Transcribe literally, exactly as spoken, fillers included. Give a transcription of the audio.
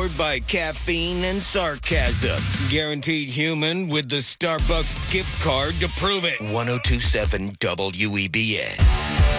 powered by caffeine and sarcasm. Guaranteed human with the Starbucks gift card to prove it. ten twenty-seven W E B N.